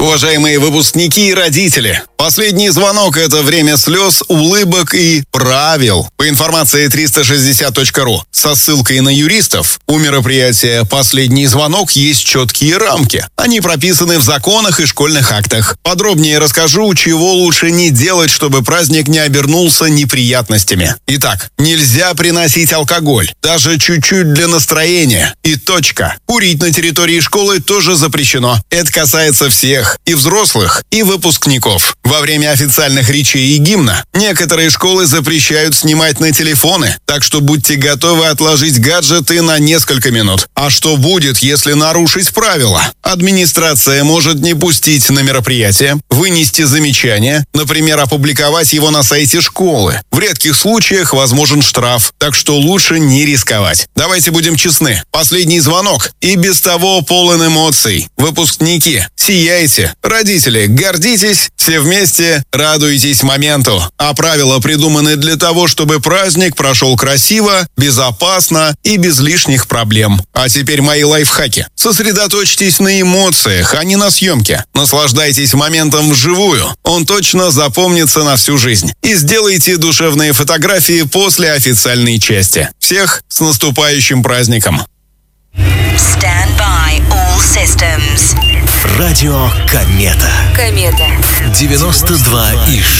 Уважаемые выпускники и родители, последний звонок – это время слез, улыбок и правил. По информации 360.ru со ссылкой на юристов, у мероприятия «Последний звонок» есть четкие рамки. Они прописаны в законах и школьных актах. Подробнее расскажу, чего лучше не делать, чтобы праздник не обернулся неприятностями. Итак, нельзя приносить алкоголь, даже чуть-чуть для настроения. И точка. Курить на территории школы тоже запрещено. Это касается всех, и взрослых, и выпускников. Во время официальных речей и гимна некоторые школы запрещают снимать на телефоны, так что будьте готовы отложить гаджеты на несколько минут. А что будет, если нарушить правила? Администрация может не пустить на мероприятие, вынести замечание, например, опубликовать его на сайте школы. В редких случаях возможен штраф, так что лучше не рисковать. Давайте будем честны. Последний звонок и без того полон эмоций. Выпускники, сияйте. Родители, гордитесь. Все вместе радуйтесь моменту. А правила придуманы для того, чтобы праздник прошел красиво, безопасно и без лишних проблем. А теперь мои лайфхаки. Сосредоточьтесь на эмоциях, а не на съемке. Наслаждайтесь моментом вживую. Он точно запомнится на всю жизнь. И сделайте душевные фотографии после официальной части. Всех с наступающим праздником! Stand by all systems. Радио Комета. Комета. 92,6.